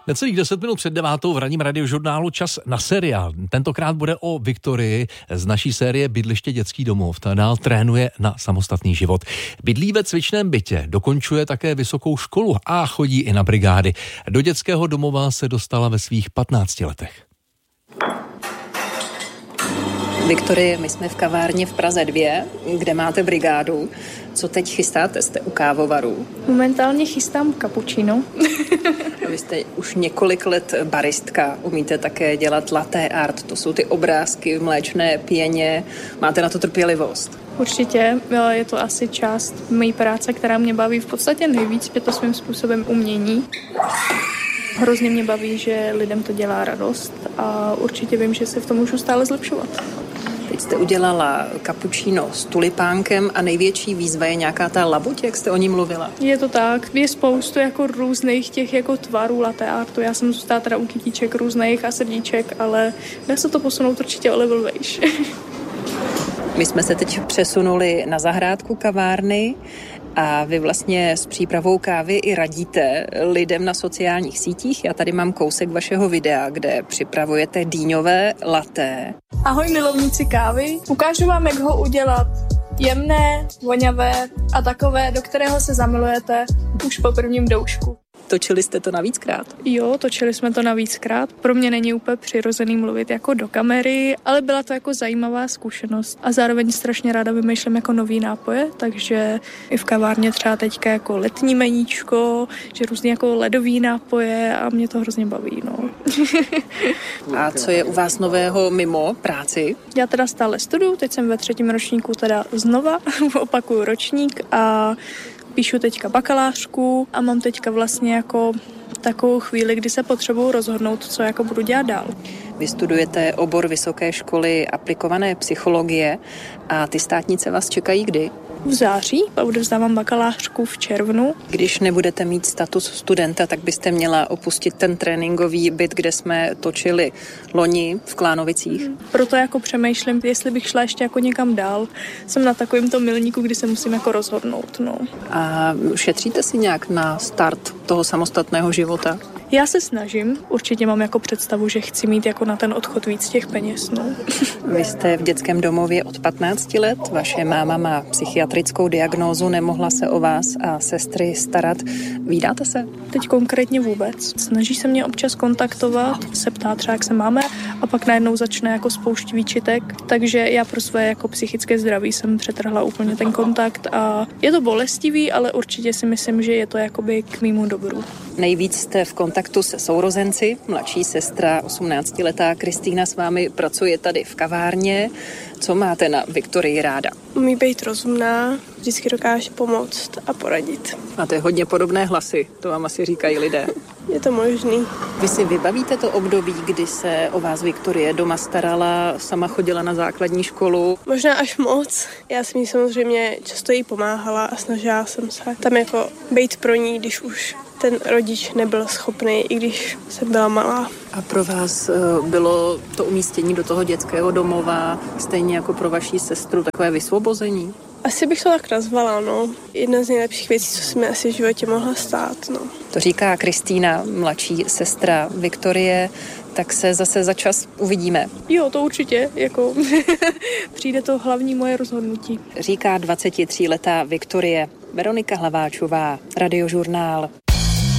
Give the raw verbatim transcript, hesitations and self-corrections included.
Necelých deset minut před devátou v ranním radiožurnálu čas na seriál. Tentokrát bude o Viktorii z naší série Bydliště dětský domov. Ta dál trénuje na samostatný život. Bydlí ve cvičném bytě, dokončuje také vysokou školu a chodí i na brigády. Do dětského domova se dostala ve svých patnácti letech. Viktorie, my jsme v kavárně v Praze dvě, kde máte brigádu. Co teď chystáte? Jste u kávovaru? Momentálně chystám cappuccino. A vy jste už několik let baristka. Umíte také dělat latte art. To jsou ty obrázky v mléčné pěně. Máte na to trpělivost? Určitě. Je to asi část mé práce, která mě baví v podstatě nejvíc. Je to svým způsobem umění. Hrozně mě baví, že lidem to dělá radost a určitě vím, že se v tom můžu stále zlepšovat. Teď jste udělala cappuccino s tulipánkem a největší výzva je nějaká ta labuť, jak jste o ní mluvila? Je to tak. Je spoustu jako různých těch jako tvarů latte artu. Já jsem zůstala teda u kytíček různých a srdíček, ale dá se to posunout určitě o level vejš. My jsme se teď přesunuli na zahrádku kavárny a vy vlastně s přípravou kávy i radíte lidem na sociálních sítích. Já tady mám kousek vašeho videa, kde připravujete dýňové latte. Ahoj milovníci kávy, ukážu vám, jak ho udělat jemné, voňavé a takové, do kterého se zamilujete už po prvním doušku. Točili jste to navíckrát? Jo, točili jsme to navíckrát. Pro mě není úplně přirozený mluvit jako do kamery, ale byla to jako zajímavá zkušenost. A zároveň strašně ráda vymýšlím jako nový nápoje, takže i v kavárně třeba teďka jako letní meníčko, že různý jako ledový nápoje a mě to hrozně baví, no. A co je u vás nového mimo práci? Já teda stále studuju, teď jsem ve třetím ročníku teda znova, opakuju ročník a píšu teďka bakalářku a mám teďka vlastně jako takovou chvíli, kdy se potřebuju rozhodnout, co jako budu dělat dál. Vy studujete obor vysoké školy aplikované psychologie a ty státnice vás čekají kdy? V září a odevzdávám bakalářku v červnu. Když nebudete mít status studenta, tak byste měla opustit ten tréninkový byt, kde jsme točili loni v Klánovicích. Hmm. Proto jako přemýšlím, jestli bych šla ještě jako někam dál. Jsem na takovémto milníku, kdy se musím jako rozhodnout. No. A šetříte si nějak na start toho samostatného života? Já se snažím, určitě mám jako představu, že chci mít jako na ten odchod víc těch peněz. No. Vy jste v dětském domově od patnácti let, vaše máma má psychiatrickou diagnózu, nemohla se o vás a sestry starat. Vídáte se? Teď konkrétně vůbec. Snaží se mě občas kontaktovat, se ptá třeba, jak se máme a pak najednou začne jako spoušť výčitek, takže já pro své jako psychické zdraví jsem přetrhla úplně ten kontakt a je to bolestivý, ale určitě si myslím, že je to jakoby k mému dobru. Nejvíc jste v kontaktu se sourozenci. Mladší sestra, osmnáctiletá Kristýna, s vámi pracuje tady v kavárně. Co máte na Viktorii ráda? Umí být rozumná, vždycky dokáže pomoct a poradit. Máte hodně podobné hlasy, to vám asi říkají lidé. Je to možný. Vy si vybavíte to období, kdy se o vás Viktorie doma starala, sama chodila na základní školu? Možná až moc. Já jsem jí samozřejmě často jí pomáhala a snažila jsem se tam jako být pro ní, když už ten rodič nebyl schopný, i když jsem byla malá. A pro vás bylo to umístění do toho dětského domova stejně jako pro vaši sestru takové vysvobození? Asi bych to tak nazvala, no. Jedna z nejlepších věcí, co se mi asi v životě mohla stát, no. To říká Kristýna, mladší sestra Viktorie, tak se zase za čas uvidíme. Jo, to určitě, jako přijde to hlavní moje rozhodnutí. Říká dvacetitříletá Viktorie. Veronika Hlaváčová, Radiožurnál.